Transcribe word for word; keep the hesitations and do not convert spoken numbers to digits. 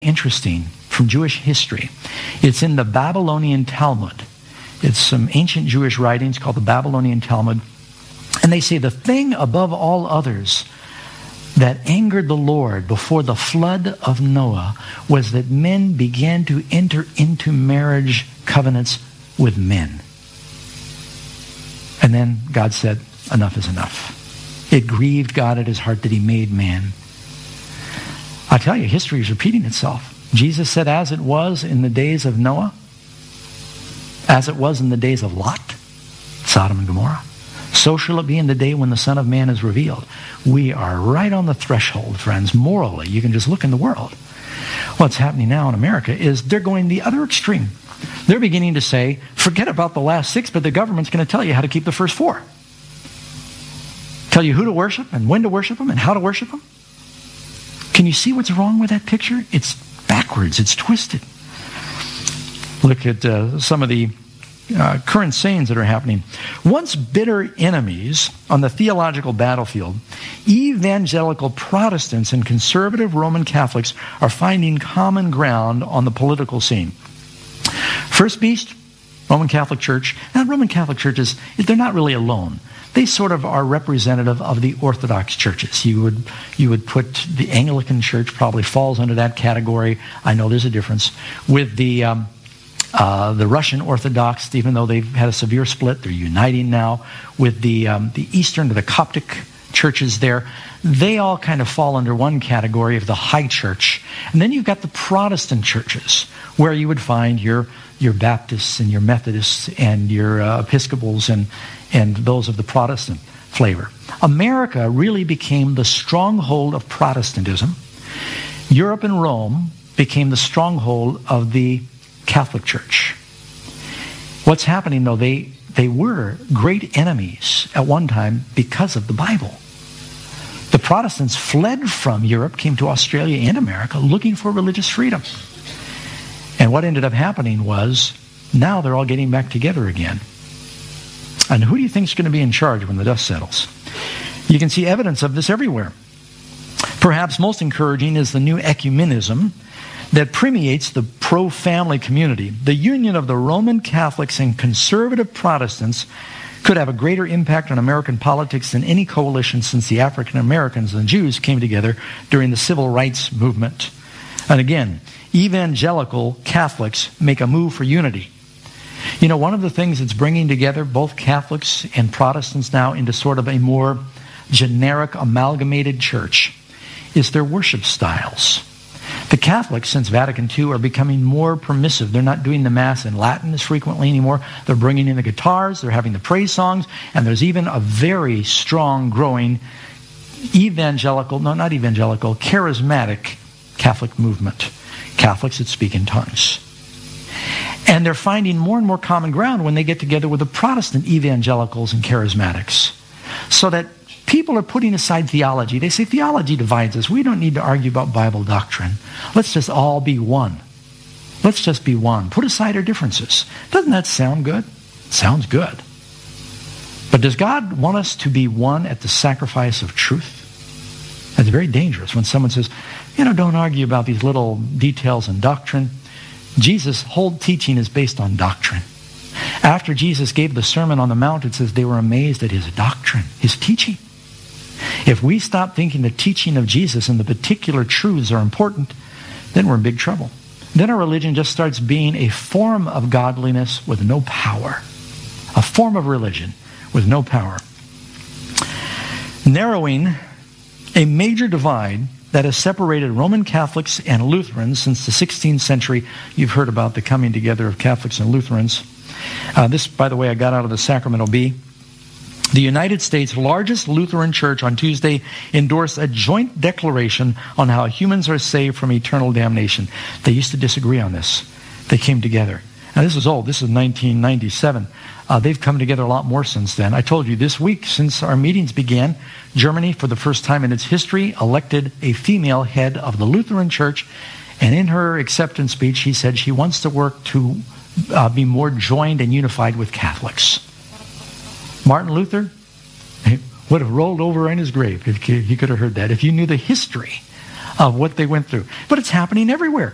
interesting from Jewish history. It's in the Babylonian Talmud. It's some ancient Jewish writings called the Babylonian Talmud. And they say the thing above all others that angered the Lord before the flood of Noah was that men began to enter into marriage covenants with men. And then God said, enough is enough. It grieved God at his heart that he made man. I tell you, history is repeating itself. Jesus said, as it was in the days of Noah, as it was in the days of Lot, Sodom and Gomorrah, so shall it be in the day when the Son of Man is revealed. We are right on the threshold, friends, morally. You can just look in the world. What's happening now in America is they're going the other extreme. They're beginning to say, forget about the last six, but the government's going to tell you how to keep the first four. Tell you who to worship and when to worship them and how to worship them. Can you see what's wrong with that picture? It's backwards. It's twisted. Look at uh, some of the uh, current sayings that are happening. Once bitter enemies on the theological battlefield, evangelical Protestants and conservative Roman Catholics are finding common ground on the political scene. First beast, Roman Catholic Church. And Roman Catholic churches, they're not really alone. They sort of are representative of the Orthodox churches. You would you would put the Anglican Church probably falls under that category. I know there's a difference. With the um, uh, the Russian Orthodox, even though they've had a severe split, they're uniting now. With the um, the Eastern, the Coptic churches there, they all kind of fall under one category of the high church. And then you've got the Protestant churches, where you would find your your Baptists and your Methodists and your uh, Episcopals and and those of the Protestant flavor. America really became the stronghold of Protestantism. Europe and Rome became the stronghold of the Catholic Church. What's happening, though, they, they were great enemies at one time because of the Bible. The Protestants fled from Europe, came to Australia and America looking for religious freedom. And what ended up happening was, now they're all getting back together again. And who do you think is going to be in charge when the dust settles? You can see evidence of this everywhere. Perhaps most encouraging is the new ecumenism that permeates the pro-family community. The union of the Roman Catholics and conservative Protestants could have a greater impact on American politics than any coalition since the African Americans and Jews came together during the civil rights movement. And again, evangelical Catholics make a move for unity. You know, one of the things that's bringing together both Catholics and Protestants now into sort of a more generic, amalgamated church is their worship styles. The Catholics, since Vatican Two, are becoming more permissive. They're not doing the Mass in Latin as frequently anymore. They're bringing in the guitars, they're having the praise songs, and there's even a very strong, growing evangelical, no, not evangelical, charismatic Catholic movement. Catholics that speak in tongues. And they're finding more and more common ground when they get together with the Protestant evangelicals and charismatics. So that people are putting aside theology. They say theology divides us. We don't need to argue about Bible doctrine. Let's just all be one. Let's just be one. Put aside our differences. Doesn't that sound good? Sounds good. But does God want us to be one at the sacrifice of truth? That's very dangerous when someone says, you know, don't argue about these little details in doctrine. Jesus' whole teaching is based on doctrine. After Jesus gave the Sermon on the Mount, it says they were amazed at his doctrine, his teaching. If we stop thinking the teaching of Jesus and the particular truths are important, then we're in big trouble. Then our religion just starts being a form of godliness with no power. A form of religion with no power. Narrowing a major divide that has separated Roman Catholics and Lutherans since the sixteenth century. You've heard about the coming together of Catholics and Lutherans. Uh, this, by the way, I got out of the Sacramento Bee. The United States' largest Lutheran church on Tuesday endorsed a joint declaration on how humans are saved from eternal damnation. They used to disagree on this. They came together. Now, this is old. This is nineteen ninety-seven. Uh, they've come together a lot more since then. I told you this week, since our meetings began, Germany, for the first time in its history, elected a female head of the Lutheran Church. And in her acceptance speech, she said she wants to work to uh, be more joined and unified with Catholics. Martin Luther would have rolled over in his grave if he could have heard that, if you knew the history of what they went through. But it's happening everywhere.